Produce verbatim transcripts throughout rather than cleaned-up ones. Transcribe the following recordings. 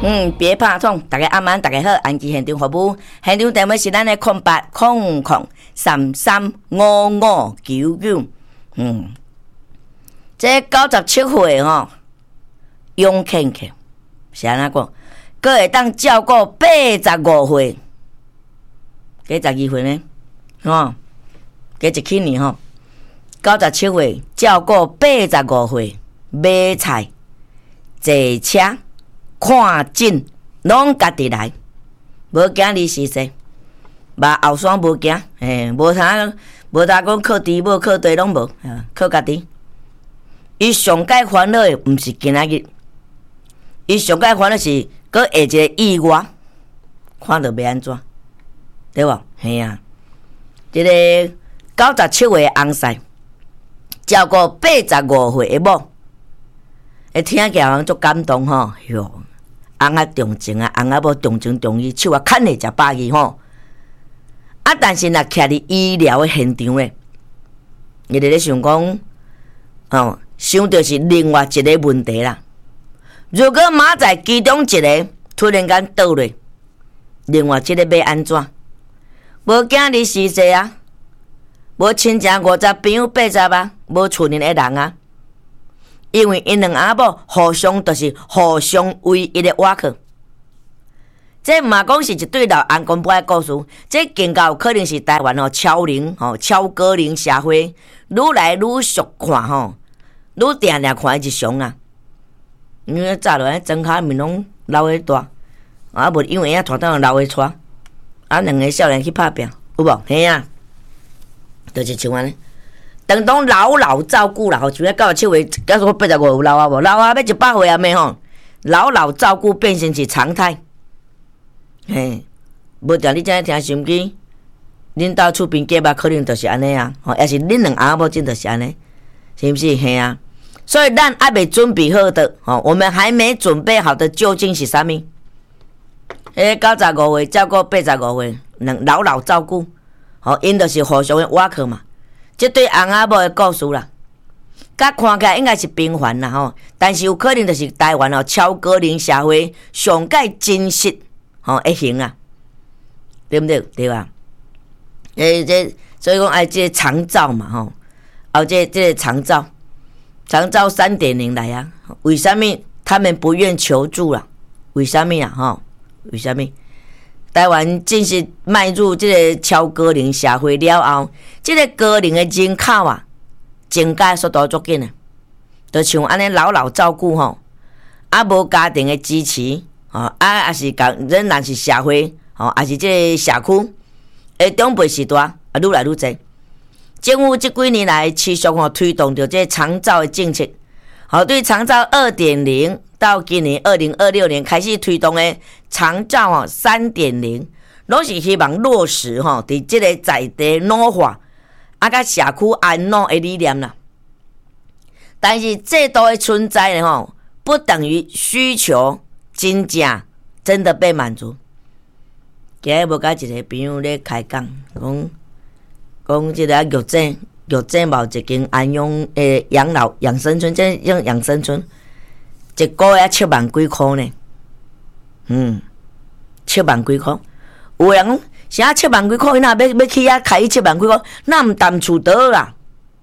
嗯，别怕痛，大家晚安，大家好，安吉现场服务，现场电话是咱的空八空空三三五五九九。嗯，这九十七岁吼，勇健健，是安怎讲？佫会当照顾八十五岁，加十二岁呢？吼，加一去年吼，九十七岁照顾八十五岁，买菜、坐车。看诊拢家己来，无惊你死死，嘛后山无惊，嘿，无啥无啥讲靠猪无靠地拢无，靠家己。伊上界烦恼的毋是今仔日，伊上界烦恼是佫下一个意外，看着要安怎，对无？嘿啊，一个九十七岁的翁婿照顾八十五岁的某，会听起来人足感动吼，哟。翁仔重情啊，翁仔要重情重义，手啊牵下食饱去吼。啊，但是若徛伫医疗的现场咧，你哋咧想讲，哦，想到是另外一个问题啦。如果马在其中一个突然间倒落，另外一个要安怎？无囝儿死世啊，无亲情五十朋友八十啊，无厝里的人啊。因为因两阿某互相都是互相唯一的倚靠，这毋嘛讲是一对老翁公婆的故事，这更加有可能是台湾吼超龄吼超高龄社会愈来愈俗看吼，愈定定看日常啊。因为早落装骹面拢老诶大，啊无因为遐拖到老诶带，啊两个少年去拍拼，有无？嘿啊，就是像安尼。当当老老照顾啦，吼，像迄九十七岁，假说八十五有老啊无？老啊要一百岁啊咩吼？老老照顾变成是常态。嘿，无定你正听收音机，恁兜厝边隔壁可能就是安尼啊，吼，也是恁两阿某真就是安尼，是不是？嘿啊，所以咱还没准备好的，吼，我们还没准备好的究竟是啥物？迄九十五岁照顾八十五岁，两老老照顾，吼，因就是互相的倚靠嘛。这对翁仔某的故事啦，甲看起来应该是平凡啦吼，但是有可能就是台湾哦超高龄社会上界真实吼一型啊，对不对？对吧？诶，这所以讲爱这长照嘛吼，后这这个长照，长照三点零来啊，为什么他们不愿求助啦？为什么啊吼？为什么？台湾正式迈入这个超高龄社会了后，这个高龄的人口啊，增加速度足紧啊，就像安尼老老照顾吼，啊无家庭的支持，吼啊也是讲仍然是社会，吼也是这个社区的长辈时代啊愈来愈侪。政府这几年来持续吼推动着这长照的政策，吼对长照二点零。到今年二零二六年开始推动的长照哦三点零，拢是希望落实吼，伫即个在地老化啊，甲社区安老的理念啦。但是制度的存在呢吼，不等于需求真正真的被满足。今日无甲一个朋友咧开讲，讲讲即个玉井玉井某一间安养诶养老养生村，即种养生村。一个月七万几箍呢？嗯，七万几箍。有人讲啥七万几箍，伊若要要去遐开七万几箍，那毋谈厝倒啦。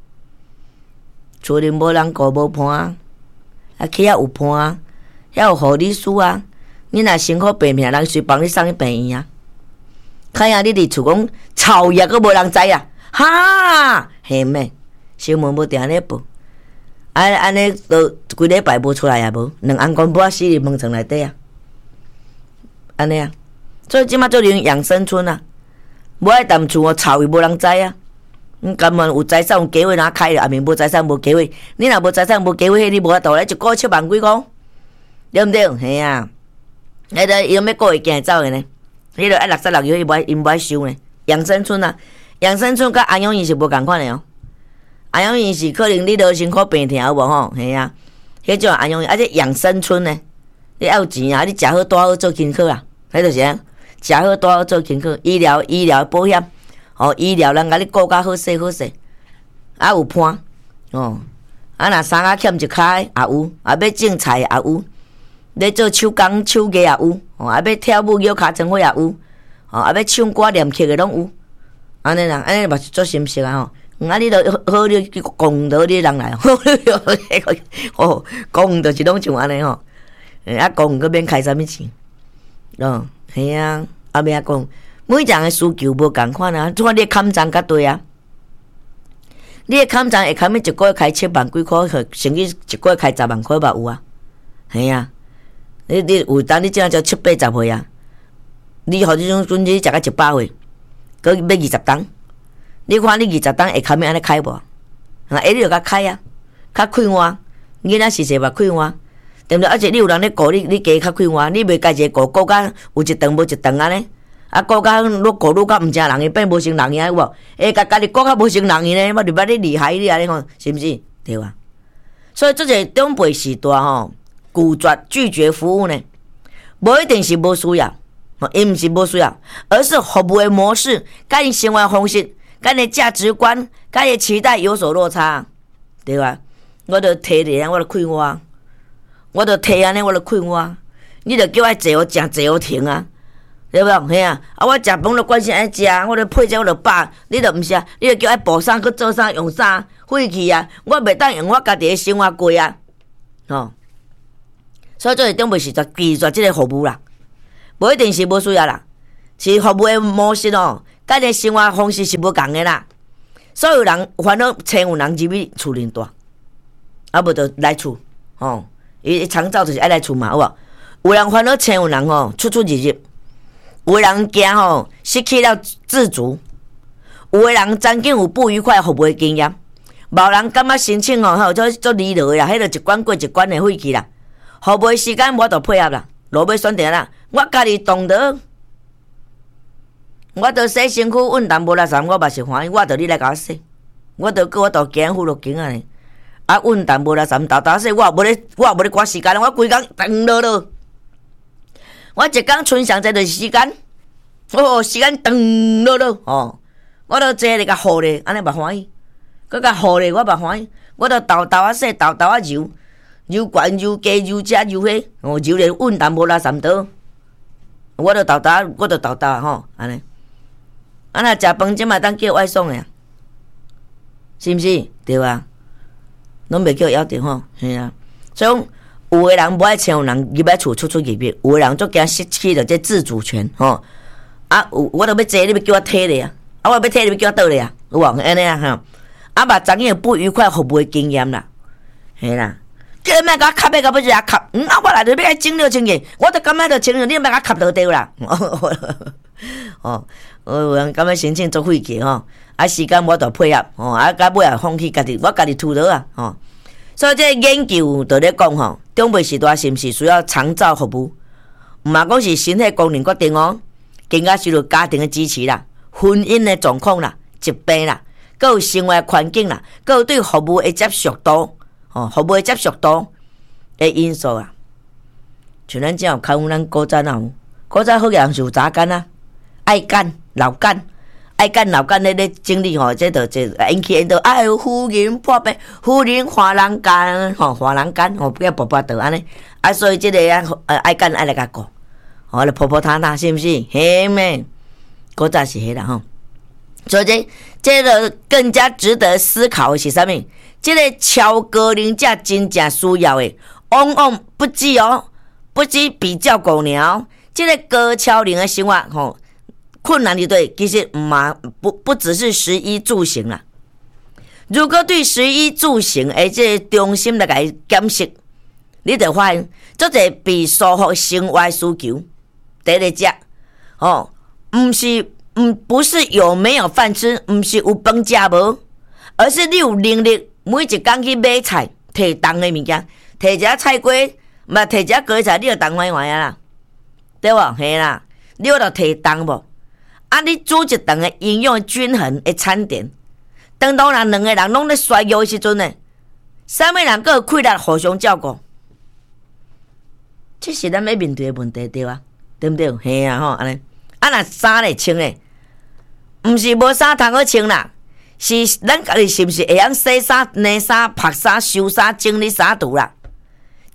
厝里无人顾无伴啊，啊去遐有伴啊，遐有护理师啊。你若身躯病病，人随帮你送去病院啊。看下你伫厝讲臭热，佫无人知啊，哈，嘿咩？小门要定咧报。啊，安尼都规礼拜无出来也无，两翁公婆死伫门床内底啊，安尼啊，所以即马做连养生村啊，无爱踮厝哦，臭伊无人知啊。你甘愿有财产有机会哪开了，后面无财产无机会，你若无财产无机会，你无法度咧一个七万几箍，对毋对？嘿啊，迄个伊要过月行走的呢，迄个爱六十六岁伊无爱伊无爱收呢。养生村啊，养生村甲安养院是无共款的哦。安养院是可能你落身躯病痛有无吼？嘿啊，迄种安养院，啊，这养生村呢，你要有钱啊，你食好住好做轻课啊，迄就是啊，食好住好做轻课，医疗医疗保险，哦，医疗人甲你顾较好势好势，啊有伴，哦，啊若衫仔欠一骹也有，啊要种菜也有， 咧做手工手艺也有，哦，啊要跳舞摇脚针花也有，哦，啊要唱歌念曲的拢有，安尼啦，安尼嘛是做心色啊吼。啊，你著好你去讲到你人来，哦，讲就是拢像安尼吼，啊讲个免开啥物钱，哦，系啊，啊免讲，每人的需求无共款啊，做你砍章甲对啊。你的砍章会砍咪一个月开七万几箍，甚至一个月开十万块嘛有啊，系啊。你你有当你这样叫七八十岁啊？你互这种阵你食到一百岁，佮要二十档，你看你二十档会砍咪安尼开无？啊，下你就甲开啊，较快活，囡仔是势嘛快活，对毋对？而且你有人咧顾你，你加较快活，你袂家己顾顾甲有一顿无一顿安尼。啊，顾甲愈顾愈甲毋成人，伊变无成人样有无？会甲家己顾甲无成人样呢？我就捌你厉害你安尼讲，是毋是？对啊。所以这个长辈时代吼，拒绝拒绝服务呢，无一定是无需要，伊毋是无需要，而是服务的模式、甲因生活方式、甲因价值观、甲因期待有所落差，对吧？我着摕咧，我着开我，我着摕安尼，我着开我，你着叫我坐好食，坐好停啊。对不？嘿啊！啊，我食饭就关心爱食，我著配者我著饱，你著毋是啊？你著叫爱补啥去做啥用啥，废去啊！我袂当用我家己的生活过啊，吼！所以做长辈是在拒绝即个服务啦，无一定是无需要啦，是服务的模式哦，甲你生活方式是无共的啦。所有人烦恼，千有人入去厝恁大，啊无著来厝，吼！伊长照就是爱来厝嘛，有无？有人烦恼，千有人吼，出出入入。有的人惊吼失去了自主，有的人曾经有不愉快服务的经验，无人感觉申请吼吼做做离落啦，迄个一关过一关的废去啦。服务的时间我著配合啦，路要选择啦，我家己懂得，我著洗身躯运动无啦啥，我嘛是欢喜，我著你来甲我洗，我著叫我著行护路行啊，啊运动无啦啥，豆豆洗，我也无咧，我也无咧赶时间，我规工长落落。我一工剩上这就是时间，哦，时间长落落哦，我都坐咧甲好咧，安尼嘛欢喜，佮甲好咧，我嘛欢喜，我都豆豆啊洗，豆豆啊揉，揉悬揉低揉这揉迄，哦，揉咧运动无啦三刀，我都豆豆，我都豆豆吼，安尼，啊那食饭即嘛当叫外送诶，是毋是？对啊，拢袂叫要着吼，嘿啊，所以。有的人无爱请有人入来厝出出入入，有的人足惊失去了这自主权吼。啊，有我都要坐，你要叫我摕咧啊，啊我要摕你要叫我倒咧啊，有无？安尼啊吼，啊嘛曾经有不愉快服务的经验啦，嘿啦，叫你莫甲我磕迄个要一下磕，嗯啊我来就要甲整了清气，我就感觉着清了，你莫甲我磕就对啦。哦，有人感觉申请做废气吼，啊时间我著配合，吼啊甲尾也放弃家己，我家己拄倒啊，吼。所以这研究就咧讲吼，长辈时代是毋是需要长照服务？毋嘛讲是身体功能决定哦，更加需要家庭的支持啦、婚姻的状况啦、疾病啦，佮有生活环境啦，佮有对服务的接受度，吼，服务的接受度的因素啊。像咱这样看咱古早哪有？古早好人是有早干啊，爱干、老干。爱干老干咧咧经历吼，这着这引起因着哎呦夫人破病，夫人花人干吼，花人干吼，不要婆婆得安尼，啊所以这个啊呃爱干爱来甲顾，吼来婆婆摊摊是毋是？嘿咩？古早是迄啦吼，所以这这个更加值得思考的是啥物？这个超高龄者真正需要的，往往不止哦，不止比较狗鸟，这个高超龄的生活吼。困难的对，其实嘛不不只是食衣住行啦。如果对食衣住行诶这中心来甲伊检视，你就发现，这个被舒服生活需求，第一只哦，唔是唔不是有没有饭吃，唔是有饭食无，而是你有能力每一工去买菜，摕重的物件，摕一只菜瓜，嘛摕一只果菜，你就重坏坏啊啦，对无？嘿啦，你有着摕重无？啊！你煮一顿的营养均衡的餐点，当当人两个人拢咧衰弱的时阵呢，啥物人阁有气力互相照顾？这是咱要面对的问题，对吧？对不对？嘿啊吼，安尼。啊，若衫咧穿咧，毋是无衫通好穿啦，是咱家己是毋是会晓洗衫、洗衫、晒衫、收衫、整理衫橱啦？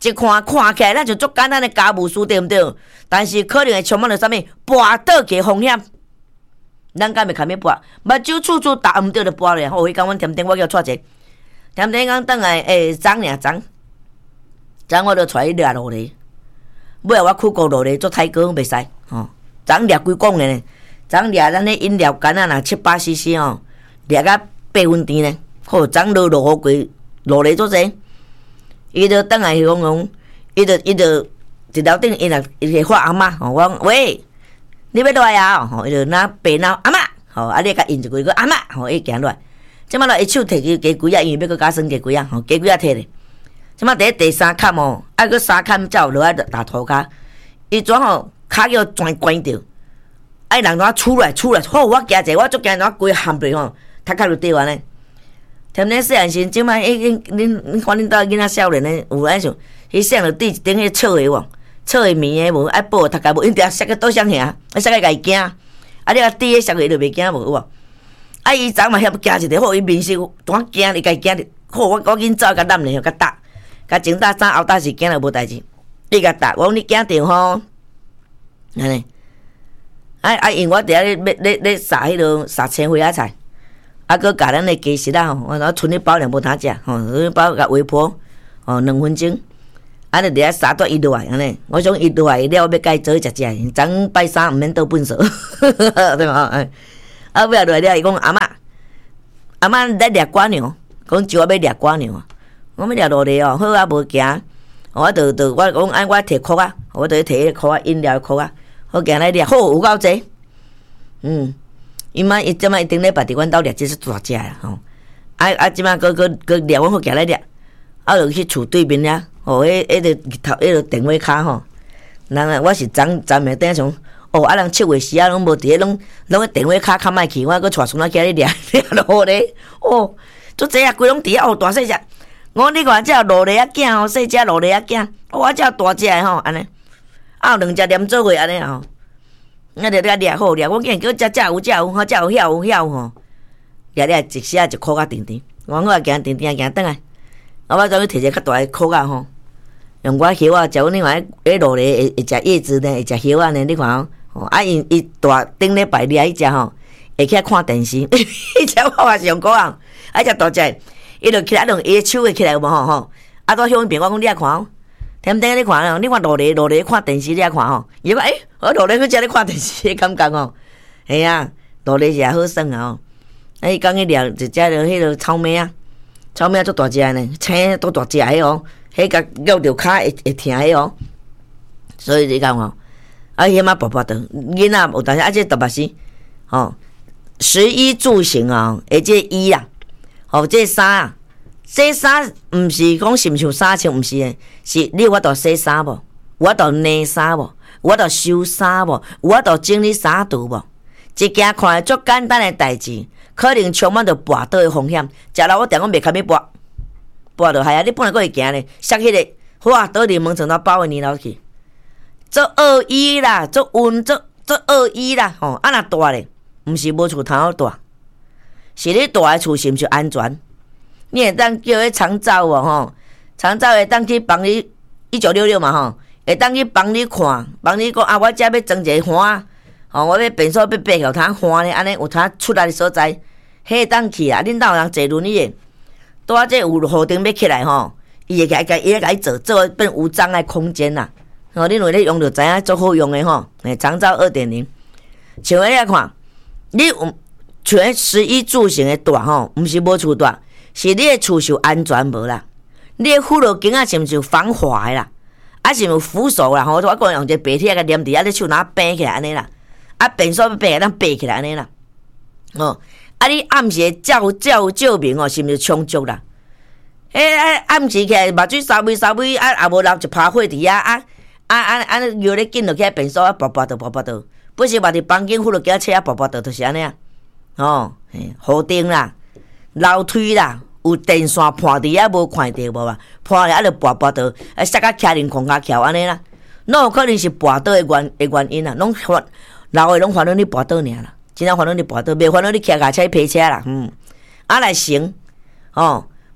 一看看起来，咱就足简单的家务事，对毋对？但是可能会充满着啥物跋倒去风险。咱敢袂堪要跋，目睭处处打毋着就跋咧。吼，迄工阮添丁我叫带者，添丁讲倒来，诶，昨尔昨，昨我著带伊掠落嚟，尾后我去过落嚟做太高袂使，吼，昨掠几公呢？昨掠咱咧饮料干啊，若七八 C C 哦，掠到八分甜呢。吼，昨落落雨过落嚟做者，伊著倒来讲讲，伊著伊著一楼顶伊若伊会发阿嬷，吼，我讲喂。你要落来啊？吼，伊就拿白闹阿嬷，吼，啊，你甲应一句个阿嬷，吼，伊行落来。即摆落伊手摕去鸡龟啊，因为要搁加算鸡龟啊，吼，鸡龟啊摕咧。即摆第第三坎哦，啊，搁三坎才有落来打涂骹，伊怎吼骹叫全关着，啊，人怎出来出来，好，我惊者，我足惊怎规含落吼，头壳就跌完咧。添咧细汉时，即摆伊恁恁看恁兜囡仔少年咧，有安像，伊想着滴一顶迄笑的喎。错会面诶无，爱报头家无，因定摔个倒向遐，啊摔个家己惊，啊你啊滴诶摔个就袂惊无有无？啊伊昨嘛遐惊一个，好伊面色怎惊你家己惊，好我我紧走甲揽咧，甲搭，甲前搭衫后搭是惊了无代志，伊甲搭，我讲你惊着吼，安尼，啊啊因我伫遐咧咧咧咧撒迄落撒青花仔菜，啊搁甲咱诶鸡翅啊吼，我剩咧包两无通食，吼，包甲微波，哦两分钟。啊！就伫遐撒带伊落来安尼，我想伊落来了，要甲伊做食食。昨拜三毋免倒粪扫，对嘛？哎，啊，尾后落来了，伊讲阿嬷，阿嬷在掠瓜牛，讲就我要掠瓜牛啊。我要掠落嚟哦，好啊，无行，我就就我讲按我摕箍啊，我就摕迄个箍啊，饮料箍啊，好行来掠，好有够济。嗯，伊妈伊即摆一定咧捌伫阮兜掠，即是大只啊吼。啊啊，即摆搁搁搁掠，阮好行来掠，啊，就去厝对面遐。哦，迄迄个头，迄个电话卡吼，人啊，我是昨昨暝顶像，哦，啊，人七月时啊，拢无伫咧，拢拢个电话卡较歹去，我搁带孙仔囝咧掠掠落咧，哦，足济啊，规拢伫遐哦，大细只，我你看这落嚟啊囝吼，细只落嚟啊囝，我这大只诶吼，安尼，啊有两只连做伙安尼吼，啊掠掠掠好掠，我见叫只只有只有，吼只有晓有晓吼，掠掠一时啊一箍甲甜甜，我我行甜甜行倒来，啊我再去摕一个较大诶箍啊吼。用我叶啊，食阮另外迄落咧会会食叶子呢，会食叶啊呢，你看哦，啊因伊大顶礼拜掠伊食吼，会起来看电视，伊食我嘛是用讲啊，啊只大只，伊就起来用伊手会起来有无吼吼，啊到向迄边我讲你来看哦，天顶你看哦，你看落咧落咧看电视你来看吼，伊讲诶，我落咧去遮咧看电视，感觉哦，系啊，落咧是好耍啊哦，啊伊讲伊掠一只着迄个草莓啊，草莓足大只呢，青都大只个哦。迄个咬着骹会会疼个哦，所以你讲哦，啊，迄马薄薄的囡仔有当时啊，这特别是吼，食衣住行啊，而这衣啊，吼，这衫啊，洗衫毋是讲是毋像衫穿，毋是诶，是你有法度洗衫无？有法度捏衫无？有法度收衫无？有法度整理衫橱无？一件看来足简单诶代志，可能充满着跋倒诶风险。食了我定讲袂堪要跋。跋落海啊！你本来搁会行咧，摔迄个，哇，倒伫门床头包的二楼去，做恶意啦，做温做做恶意啦，吼！啊，若大咧，毋是无厝通好大，是你大诶厝是毋是安全？你会当叫迄长照哦，吼，长照会当去帮你一九六六嘛，吼，会当去帮你看，帮你讲啊，我遮要装一个花，吼，我要便所要爬有通花咧，安尼有通出来诶所在，迄当去啊！恁兜有人坐轮椅诶。拄仔这有路灯要起来吼，伊会甲伊甲伊做做变无障碍空间啦。吼，恁有咧用着知影足好用诶吼，诶，长照二点零。像迄个看，你有像食衣住行诶大吼，毋是无厝大，是你诶厝是有安全无啦？你诶扶手间啊是毋是有防滑诶啦？啊是有扶手啦？吼，我讲用一个白铁甲黏伫啊，你手拿平起来安尼啦，啊便所要爬当爬起来安尼啦，哦。啊！你暗时照照照明哦，是毋是充足啦？迄啊暗时起来目睭稍微稍微啊，也无留一趴火伫遐啊啊啊啊！摇咧紧落去便所啊，薄薄倒薄薄倒，不是嘛？伫房间扶落去车啊，薄薄倒就是安尼啊。哦，护顶啦，楼梯啦，有电线盘伫遐无看着无嘛？盘咧啊，就薄薄倒，啊，塞甲徛人空骹翘安尼啦。哪有可能是跋倒的原的原因啊？拢烦老的拢烦恼你跋倒尔啦。真正烦恼你跋倒，袂烦恼你骑架车、皮车啦，嗯，啊来行，哦，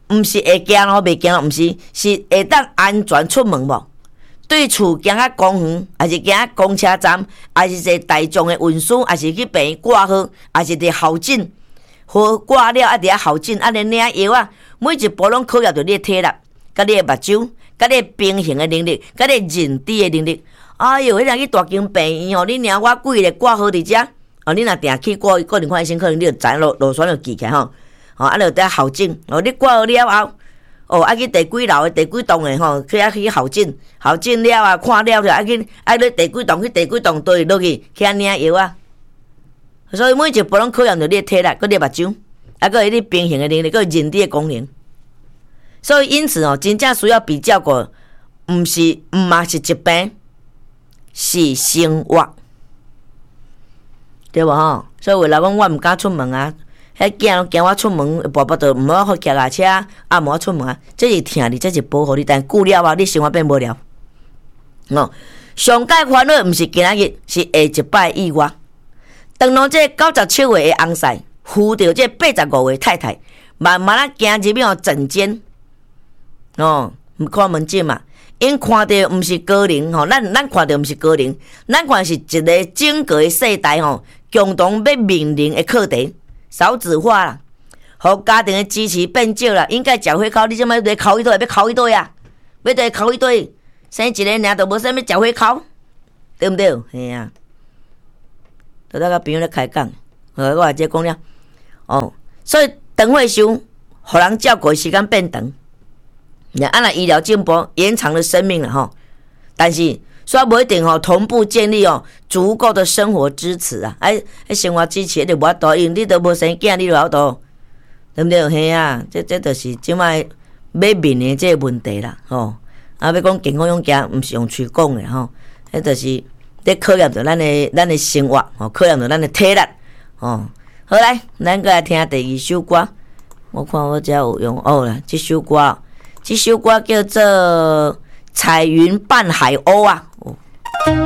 毋是会惊咯，袂惊咯，毋是，是会当安全出门无？对厝行啊公园，还是行啊公车站，还是坐大众的运输，还是去病院挂号，还是伫校诊，好挂了啊！伫遐校诊啊，连领药啊，每一步拢考验着你的体力，甲你的目睭，甲你的平衡的能力，甲你的认知的能力。哎哟，迄人去大间病院吼，你领我几个挂号伫遮，哦，你若定去过个人看医生，可能你就知路路线就记起来吼。哦，啊，就伫校诊，哦，你挂号了后，哦，啊去第几楼的第几栋的吼，去啊去校诊，校诊了啊，看了就啊去啊去第几栋去第几栋对落去去啊领药啊。所以每一步拢考验着你的体力，佮你的目睭，啊，佮你平衡的能力，佮认知的功能。所以因此哦，真正需要比较过，毋是毋嘛是疾病，是生活，对无吼？所以为了讲，我毋敢出门啊。迄囝拢惊我出门，爸爸就毋好好骑牙车，啊，无出门啊。这是疼你，这是保护你，但久了后，你生活变无了。哦，上界烦恼毋是今仔日，是下一摆意外。当到这九十七岁的翁婿，扶着这八十五岁太太，慢慢啊行入去诊间，哦，看门诊嘛。因看到毋是高龄吼，咱咱看到毋是高龄，咱看是一个整个的世代吼，共同要面临的课题。少子化啦，互家庭的支持变少啦。应该食火烤，你即摆要烤一堆，要烤一堆啊！要对烤一堆，生一个尔都无啥物食火烤，对毋对？嘿啊！拄仔甲朋友咧开讲，呃，我即讲了，哦，所以长岁数，互人照顾的时间变长，呀，按来医疗进步，延长了生命了吼。但是，所以无一定吼同步建立哦足够的生活支持啊，哎，生活支持就无法度，因为你都无生囝，你就有度，对不对？嘿啊，这这就是即摆要面的这个问题啦，吼、哦。啊，要讲健康养家，毋是用喙讲的吼，迄就是在考验着咱的咱的生活，吼，考验着咱的体力，哦。好来，咱过来听第二首歌，我看我遮有用哦啦，这首歌，这首歌叫做。彩云伴海鸥啊，